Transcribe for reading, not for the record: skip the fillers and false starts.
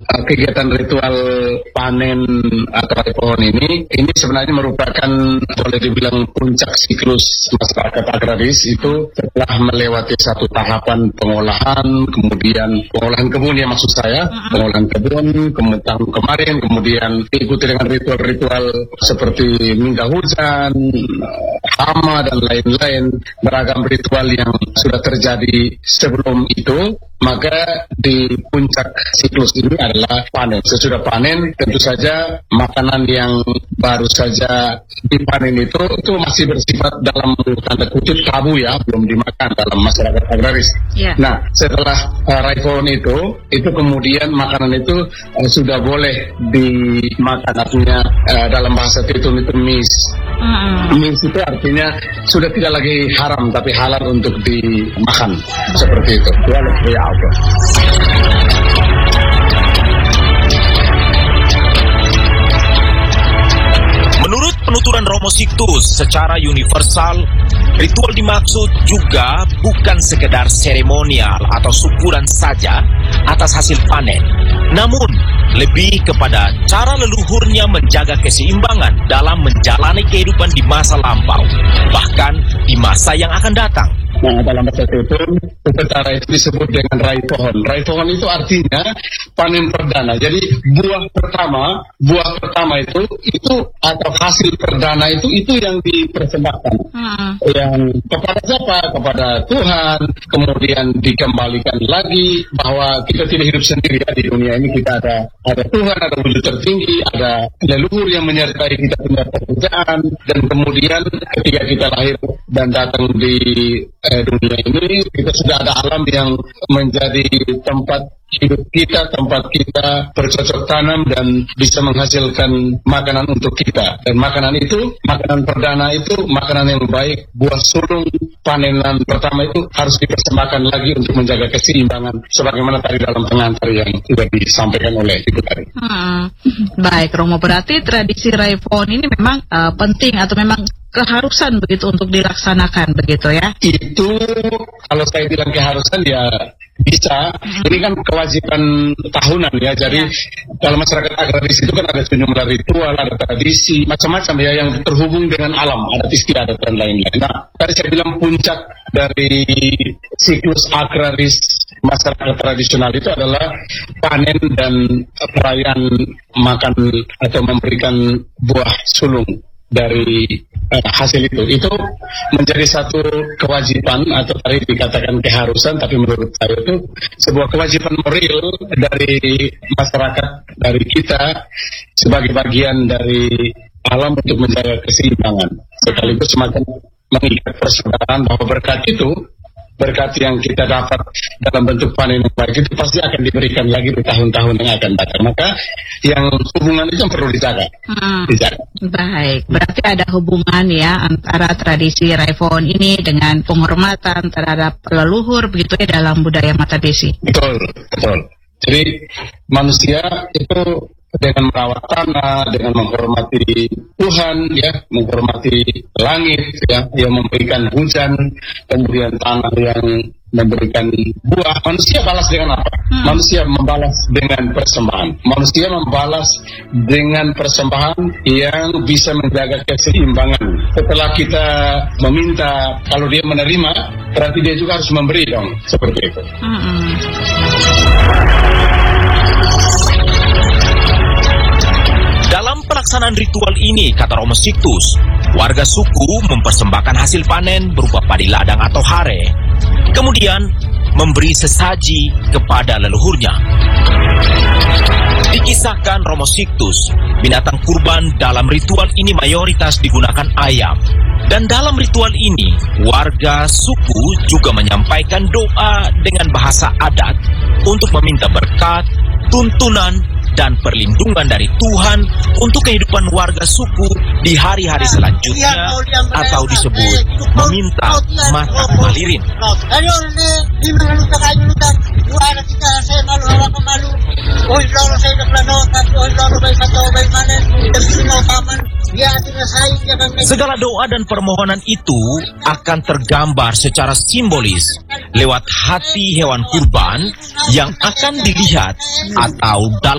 kegiatan ritual panen atau raih pohon ini sebenarnya merupakan boleh dibilang puncak siklus masyarakat agraris itu setelah melewati satu tahapan pengolahan, kemudian pengolahan kebun ya maksud saya, pengolahan kebun, tahun kemarin, kemudian diikuti dengan ritual-ritual seperti minta hujan, hama dan lain-lain, beragam ritual yang sudah terjadi sebelum itu. Maka di puncak siklus ini adalah panen. Sesudah panen tentu saja makanan yang baru saja dipanen itu masih bersifat dalam tanda kutip tabu ya, belum dimakan dalam masyarakat agraris. Nah setelah raih pohon itu kemudian makanan itu sudah boleh dimakan, artinya dalam bahasa Tetun itu mis. Mis itu artinya sudah tidak lagi haram tapi halal untuk dimakan, seperti itu. Oke. Menurut penuturan Romo Sictus, secara universal, ritual dimaksud juga bukan sekedar seremonial atau syukuran saja atas hasil panen, namun lebih kepada cara leluhurnya menjaga keseimbangan dalam menjalani kehidupan di masa lampau, bahkan di masa yang akan datang. Nah, dalam bahasa Tetun, upacara itu disebut dengan raih pohon. Raih pohon itu artinya panen perdana. Jadi buah pertama itu atau hasil perdana itu yang dipersembahkan. Yang kepada siapa? Kepada Tuhan. Kemudian dikembalikan lagi bahwa kita tidak hidup sendiri ya, di dunia ini kita ada Tuhan, ada wujud tertinggi, ada leluhur yang menyertai kita punya pekerjaan, dan kemudian ketika kita lahir dan datang di dunia ini, kita sudah ada alam yang menjadi tempat hidup kita, tempat kita bercocok tanam dan bisa menghasilkan makanan untuk kita. Dan makanan perdana itu makanan yang baik, buah sulung panenan pertama itu harus dipersembahkan lagi untuk menjaga keseimbangan sebagaimana tadi dalam pengantar yang sudah disampaikan oleh Ibu tadi. Baik, Romo, berarti tradisi raih pohon ini memang penting atau memang keharusan begitu untuk dilaksanakan begitu ya? Itu kalau saya bilang keharusan ya bisa. Ini kan kewajiban tahunan ya. Jadi kalau masyarakat agraris itu kan ada sejumlah ritual, ada tradisi, macam-macam ya yang terhubung dengan alam, adat istiadat dan lain-lain. Nah, tadi saya bilang puncak dari siklus agraris masyarakat tradisional itu adalah panen dan perayaan makan atau memberikan buah sulung dari hasil itu menjadi satu kewajiban atau tadi dikatakan keharusan, tapi menurut saya itu sebuah kewajiban moral dari masyarakat, dari kita sebagai bagian dari alam untuk menjaga keseimbangan, sekaligus semakin mengikat persaudaraan bahwa berkat yang kita dapat dalam bentuk panen yang baik itu pasti akan diberikan lagi di tahun-tahun yang akan datang. Maka yang hubungan itu perlu dijaga. Baik, berarti ada hubungan ya antara tradisi raih pohon ini dengan penghormatan terhadap leluhur begitu ya dalam budaya Mata Besi. Betul. Jadi manusia itu dengan merawat tanah, dengan menghormati Tuhan, ya, menghormati langit, ya, yang memberikan hujan, kemudian tanah yang memberikan buah. Manusia balas dengan apa? Manusia membalas dengan persembahan. Manusia membalas dengan persembahan yang bisa menjaga keseimbangan. Setelah kita meminta, kalau dia menerima, berarti dia juga harus memberi dong, seperti itu. Dalam pelaksanaan ritual ini, kata Romo Sictus, warga suku mempersembahkan hasil panen berupa padi ladang atau hare, kemudian memberi sesaji kepada leluhurnya. Dikisahkan Romo Sictus, binatang kurban dalam ritual ini mayoritas digunakan ayam. Dan dalam ritual ini, warga suku juga menyampaikan doa dengan bahasa adat untuk meminta berkat, tuntunan, dan perlindungan dari Tuhan untuk kehidupan warga suku di hari-hari selanjutnya, atau disebut meminta mata malirin. Segala doa dan permohonan itu akan tergambar secara simbolis lewat hati hewan kurban yang akan dilihat atau dalam